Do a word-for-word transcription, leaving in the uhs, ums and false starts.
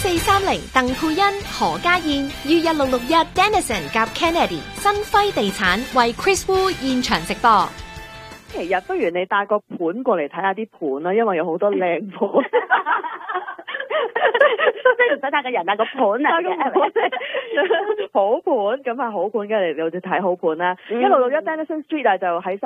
四三零鄧佩欣、何家燕，於一六六一 Dennison 夾 Kennedy 新輝地產為 Chris Wu 現場直播。 其日不如你帶個盤過嚟睇下啲盤啦，因為有好多靚盤。 即係唔使帶個人帶個盤啊， 好盤咁啊，好盤嘅嚟，你就睇好盤啦。一六六一 Dennison Street 啊，就喺